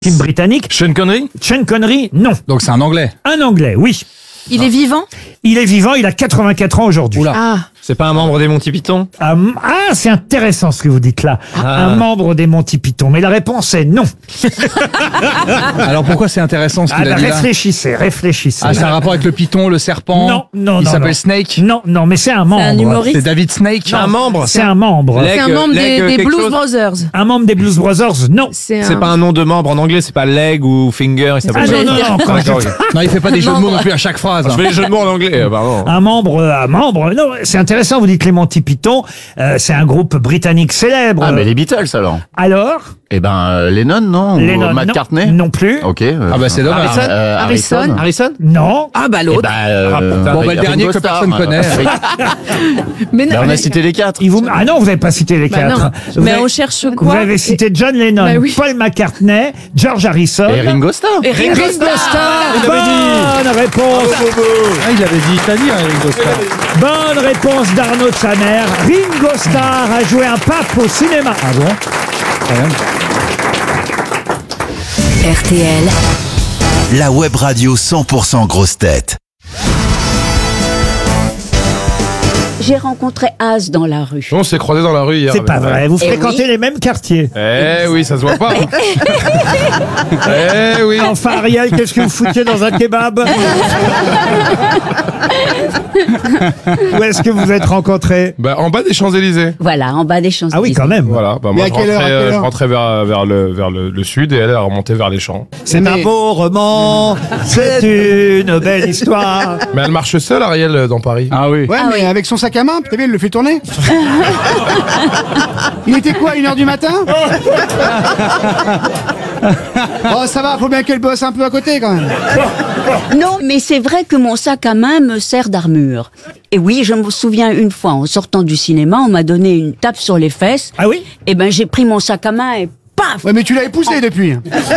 Film britannique. Sean Connery. Sean Connery, non. Donc c'est un Anglais. Un Anglais, oui. Il est vivant? Il est vivant, il a 84 ans aujourd'hui. Oula. Ah, C'est pas un membre des Monty Python. Ah, c'est intéressant ce que vous dites là. Un membre des Monty Python. Mais la réponse est non. Alors pourquoi c'est intéressant ce qu'il a dit là? Réfléchissez. Ah, c'est un rapport avec le python, le serpent. Non. Il s'appelle non. Snake. Non, mais c'est un membre. un humoriste? C'est David Snake. Un membre. C'est un membre. Leg- c'est un membre leg des quelque Blues chose. Brothers. Un membre des Blues Brothers, non. C'est C'est pas un nom de membre en anglais, c'est pas leg ou finger. Il s'appelle Ah non, quand D'accord, ok. Non, il fait pas des jeux de mots non plus à chaque phrase. Je fais les jeux de mots en anglais, pardon. Un membre. Non, c'est intéressant, vous dites les Monty Python. C'est un groupe britannique célèbre. Ah, mais les Beatles alors. Alors Eh ben, Lennon, non? Lennon, Ou McCartney? non plus. Ok. Ah bah c'est dommage. Harrison. Harrison. Non. Ah bah Eh l'autre. ben, Bon, bah, le dernier Ringo que Starr, personne connaît. Mais non, Bah, on a cité les quatre. Ah non, vous n'avez pas cité les bah quatre. non. Vous Mais avez- on cherche Vous quoi? avez cité John Lennon, Bah oui. Paul McCartney, George Harrison. Et Ringo Starr. Et Ringo Starr. Bonne réponse. Ah, il avait dit Italie, Ringo Starr. Bonne réponse d'Arnaud de sa mère. Ringo Starr a joué un pape au cinéma. Ah bon? Quand même. RTL, La web radio 100% grosse tête. J'ai rencontré Az dans la rue. On s'est croisés dans la rue hier. C'est pas vrai, vous Eh fréquentez oui. les mêmes quartiers. Eh oui, ça se voit pas. Eh oui. Enfin, Ariel, qu'est-ce que vous foutiez dans un kebab? Où est-ce que vous êtes rencontrés? Bah, en bas des Champs-Élysées. Voilà, en bas des Champs-Élysées. Ah oui, quand même. Voilà. Bah, moi, je rentrais vers le sud et elle a remonté vers les champs. C'est un beau roman, c'est une belle histoire. Mais elle marche seule, Ariel, dans Paris. Ah oui. Ouais, mais avec son sac à main, t'as vu, il le fait tourner. Il était quoi, 1h du matin? Oh, ça va, faut bien qu'elle bosse un peu à côté quand même. Non, mais c'est vrai que mon sac à main me sert d'armure. Et oui, je me souviens une fois, en sortant du cinéma, on m'a donné une tape sur les fesses. Ah oui? Et ben, j'ai pris mon sac à main et paf! Ouais, mais tu l'as épousé depuis.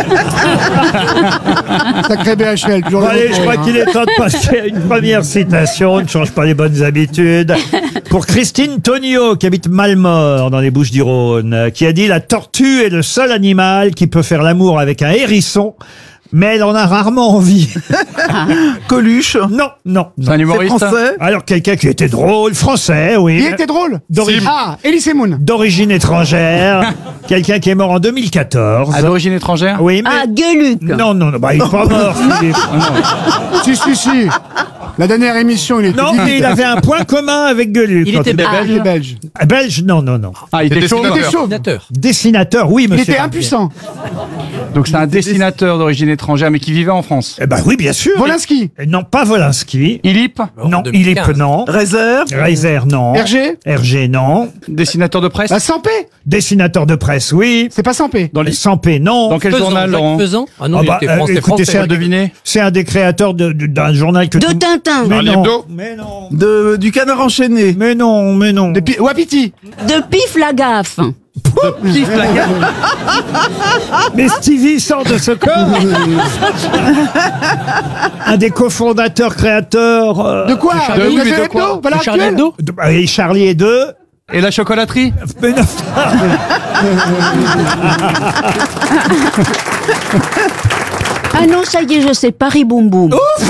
Sacré BHL, toujours Bon, le allez, retour, je crois hein. qu'il est temps de passer à une première citation. Ne change pas les bonnes habitudes. Pour Christine Tonio, qui habite Malmort, dans les Bouches-du-Rhône, qui a dit « La tortue est le seul animal qui peut faire l'amour avec un hérisson, mais elle en a rarement envie. » Coluche. Non. C'est un humoriste. Alors, quelqu'un qui était drôle, français, oui. Il était drôle. D'origine- Ah, Elise Moon. D'origine étrangère. Quelqu'un qui est mort en 2014. À d'origine étrangère. Oui, mais... Ah, Gueuluc! Non, bah, il est pas mort. Philippe. Si. La dernière émission, il était Non, mais il avait un point commun avec Gueuluc. Il était belge. Il est belge. Belge, non. Ah, il était chaud. Il était chauve. Dessinateur, oui, Il monsieur. était impuissant. Donc c'est un dessinateur d'origine étrangère, mais qui vivait en France. Eh ben oui, bien sûr. Volinsky. Non, pas Volinsky. Ilip, Non, Ilip, non. Reiser, non. Hergé. Hergé, non. dessinateur de presse. Bah, Sampé. Dessinateur de presse, oui. C'est pas Sampé. Dans les... Sampé, non. Dans quel journal, Laurent? Ah non, Ah il bah, était français, écoutez, français. Deviner. C'est un des créateurs d'un journal que De tout- Tintin! Mais Charlie non. Hebdo. Mais non. Du canard enchaîné. Mais non. Wapiti. De Pif la gaffe! Mais Stevie sort de ce corps. Un des cofondateurs, créateurs. De quoi? De De où, mais Gazelle de quoi? Hebdo? Voilà, Charlie actuel. Hebdo. Et Charlie et deux. Et la chocolaterie. Mais non. Ah non, ça y est, je sais, Paris Boum Boum.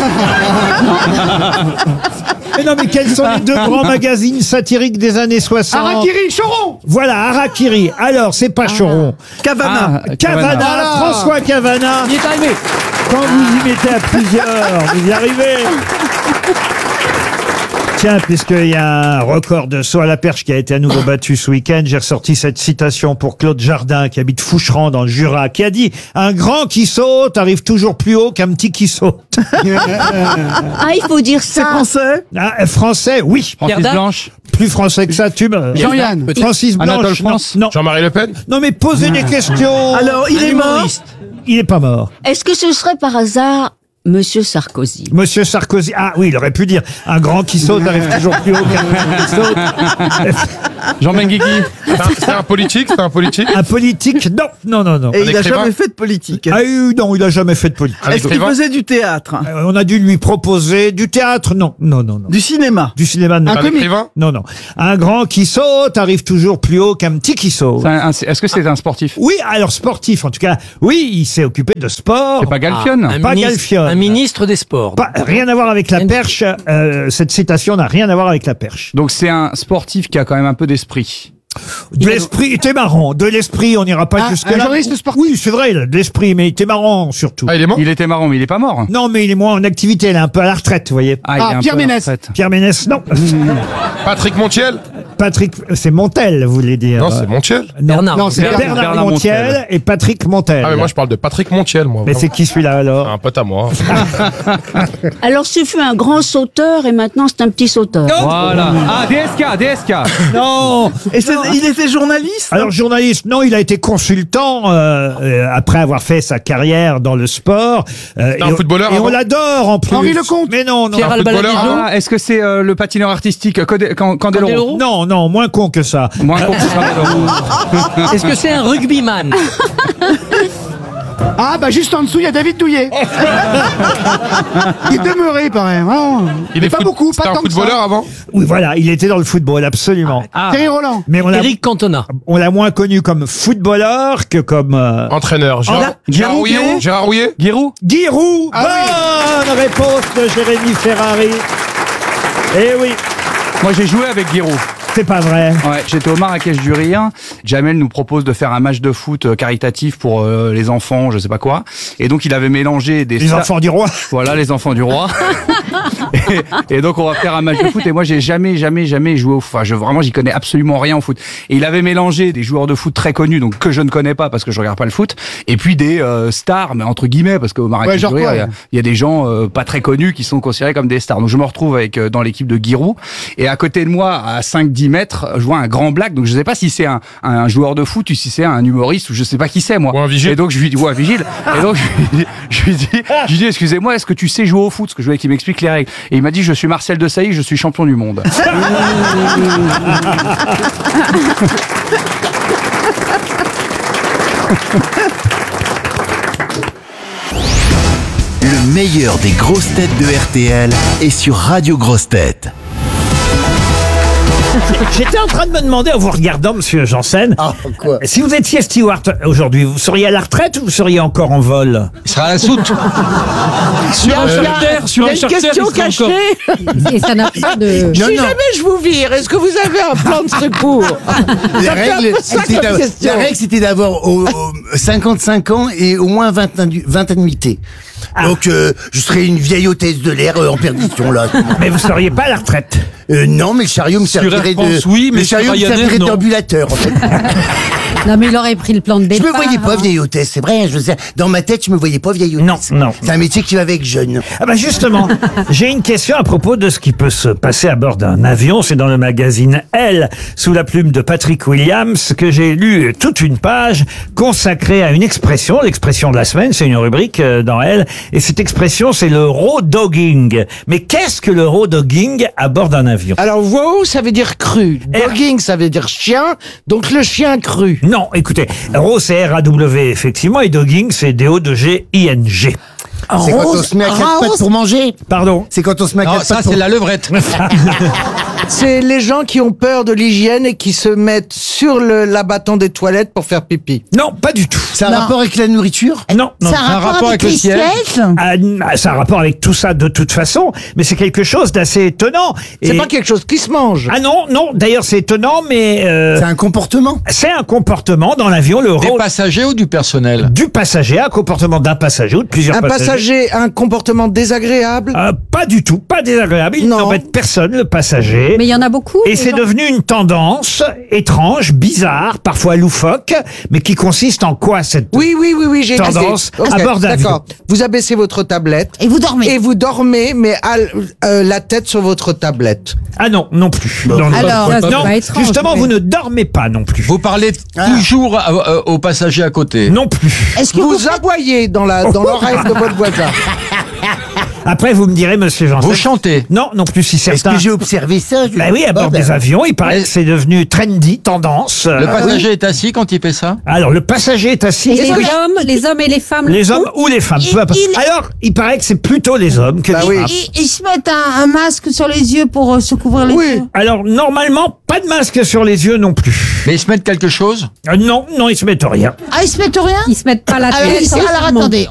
Mais non, mais quels sont les deux grands magazines satiriques des années 60? Harakiri, Choron. Voilà, Harakiri. Alors, c'est pas Choron. Cavana. Cavana, Voilà. François Cavana. Il est arrivé. Quand vous y mettez à plusieurs, vous y arrivez. Tiens, puisqu'il y a un record de saut à la perche qui a été à nouveau battu ce week-end, j'ai ressorti cette citation pour Claude Jardin, qui habite Foucheran dans le Jura, qui a dit « Un grand qui saute arrive toujours plus haut qu'un petit qui saute. Ah, il faut dire ça. Français. » Français, oui. Francis Pierre Blanche. Plus français que ça, tu me... Jean-Yann. Francis Blanche. Anatole non, France. non. Jean-Marie Le Pen. Non, mais posez des questions. Alors, il est mort. Il est pas mort. Est-ce que ce serait par hasard Monsieur Sarkozy. Monsieur Sarkozy. Ah oui, il aurait pu dire un grand qui saute arrive toujours plus haut qu'un petit qui saute. Jean Benguigui. C'est un politique, c'est un politique. Un politique? Non. Et il n'a écrivain jamais fait de politique. Ah non, il a jamais fait de politique. Un Est-ce qu'il écrivain faisait du théâtre? On a dû lui proposer du théâtre? Non. Du cinéma? Du cinéma? Non. Un écrivain Non. Un grand qui saute arrive toujours plus haut qu'un petit qui saute. Est-ce que c'est un sportif? Oui, alors sportif en tout cas. Oui, il s'est occupé de sport. C'est pas Galfione? Pas Galfione. Un ministre des Sports. Rien à voir avec la perche. Cette citation n'a rien à voir avec la perche. Donc c'est un sportif qui a quand même un peu d'esprit. De l'esprit, il était marrant. De l'esprit, on n'ira pas jusque un là. journaliste sportif. Oui, c'est vrai, il a de l'esprit, mais il était marrant surtout. Ah, il est mort. Il était marrant, mais il est pas mort. Non, mais il est moins en activité, il est un peu à la retraite, vous voyez. Il est un Pierre peu à la Ménès. retraite. Pierre Ménès, non. Patrick Montiel. Patrick, c'est Montel, vous voulez dire. Non, c'est Montiel. Non, Non, c'est Bernard Montiel et Patrick Montel. Ah, mais moi, je parle de Patrick Montiel, moi. Mais c'est qui celui-là alors? Un pote à moi. Alors, ce fut un grand sauteur et maintenant c'est un petit sauteur. Voilà. Ah, DSK. Non. Et il était journaliste? Alors journaliste, non, il a été consultant après avoir fait sa carrière dans le sport. C'est un footballeur Et on avant l'adore en plus. Henri Lecomte. Mais non. Pierre Un footballeur Albaladizo. avant. Ah, est-ce que c'est le patineur artistique Candeloro? Non, moins con que ça. Moins con que Candeloro. Est-ce que c'est un rugbyman? Ah, bah juste en dessous, il y a David Douillet. Il demeurait, pareil. Il est pas beaucoup, C'était pas un tant que ça. footballeur avant. Oui, voilà, il était dans le football, absolument. Ah, Thierry Roland. Mais Eric Cantona. on l'a moins connu comme footballeur que comme Entraîneur. Gérard Rouillet. Gérard Rouillet. Giroud? Guy Roux. Bonne réponse de Jérémy Ferrari. Eh oui, Moi j'ai joué avec Giroud. c'est pas vrai. Ouais, j'étais au Marrakech du Rire. Jamel nous propose de faire un match de foot caritatif pour les enfants, je sais pas quoi. Et donc il avait mélangé des Les enfants du roi. Voilà, les enfants du roi. et donc on va faire un match de foot. Et moi j'ai jamais joué au foot. Enfin, vraiment j'y connais absolument rien au foot. Et il avait mélangé des joueurs de foot très connus, donc que je ne connais pas parce que je regarde pas le foot, et puis des stars, mais entre guillemets, parce qu'au Marrakech genre du Rire, quoi, il y a des gens pas très connus qui sont considérés comme des stars. Donc je me retrouve avec dans l'équipe de Giroud. Et à côté de moi, à 5-10 mètres, je vois un grand black. Donc je sais pas si c'est un joueur de foot ou si c'est un humoriste ou je sais pas qui c'est moi. Ou un vigile. Et donc je lui dis, ouais, un vigile. Et donc je lui dis, excusez-moi, est-ce que tu sais jouer au foot? Parce que je voulais qu'il m'explique les règles. Et il m'a dit, je suis Marcel Desailly, je suis champion du monde. Le meilleur des grosses têtes de RTL est sur Radio Grosses Têtes. J'étais en train de me demander, en vous regardant, monsieur Janssen, quoi? si vous étiez steward aujourd'hui, vous seriez à la retraite ou vous seriez encore en vol? Il sera à la soute. Sur un charter, sur un charter, question il sera encore- Et ça n'a pas de... Si jamais je vous vire, est-ce que vous avez un plan de secours? La règle, c'était d'avoir 55 ans et au moins 20 annuités. Donc, je serais une vieille hôtesse de l'air en perdition, là. Mais vous seriez pas à la retraite. Non, mais le chariot me servirait Air France, oui, mais le chariot sur me Ryanair, servirait non. d'ambulateur, en fait. Non, mais il aurait pris le plan de Je départ. me voyais pas vieille hôtesse, c'est vrai. Dans ma tête, je me voyais pas vieille hôtesse. Non. C'est un métier qui va avec jeune. Ah bah justement, j'ai une question à propos de ce qui peut se passer à bord d'un avion. C'est dans le magazine Elle, sous la plume de Patrick Williams, que j'ai lu toute une page consacrée à une expression, l'expression de la semaine, c'est une rubrique dans Elle, et cette expression, c'est le raw dogging. Mais qu'est-ce que le raw dogging à bord d'un avion? Alors, wow, ça veut dire cru. Dogging, ça veut dire chien. Donc, le chien cru. Non, écoutez, raw c'est R-A-W, effectivement, et dogging c'est D-O-G-I-N-G. C'est quand on se met à quatre pattes pour manger. Pardon? C'est quand on se met à Non, quatre ça pattes c'est pour... la levrette. C'est les gens qui ont peur de l'hygiène et qui se mettent sur l'abattant des toilettes pour faire pipi. Non, pas du tout. Ça a un rapport avec la nourriture? Non, non. Ça a un rapport avec le siège? Ça a un rapport avec tout ça de toute façon, mais c'est quelque chose d'assez étonnant. C'est pas quelque chose qui se mange. Ah non, d'ailleurs c'est étonnant, mais C'est un comportement? c'est un comportement dans l'avion, le Des rôle passagers ou du personnel? du passager, un comportement d'un passager ou de plusieurs Un passagers. passager, un comportement désagréable. pas du tout, pas désagréable. Il n'embête personne, le passager. Mais il y en a beaucoup. Et les c'est gens- devenu une tendance étrange, bizarre, parfois loufoque, mais qui consiste en quoi cette Oui, j'ai tendance Ok, à bord d'avion? D'accord. Vous abaissez votre tablette. Et vous dormez. Et vous dormez, mais la tête sur votre tablette. Ah non, non plus. Non, Alors, ça, c'est non, pas étrange, justement, mais- vous ne dormez pas non plus. Vous parlez toujours aux passagers à côté. Non plus. Est-ce que Vous aboyez dans l'oreille de votre voisin. Après, vous me direz, monsieur Janssen. Vous chantez. Non, non plus, si Est-ce certains. que j'ai observé ça Bah oui, à bord des avions, il paraît que c'est devenu trendy, tendance. Le passager est assis quand il fait ça? Alors, le passager est assis. Et les hommes et les femmes. Les hommes ou les femmes, peu importe. Alors, il paraît que c'est plutôt les hommes que les femmes. Ils se mettent un masque sur les yeux pour se couvrir les yeux. Alors, normalement, pas de masque sur les yeux non plus. Mais ils se mettent quelque chose? Non, ils se mettent rien. Ah, ils se mettent rien? Ils se mettent pas la tête. Alors, attendez,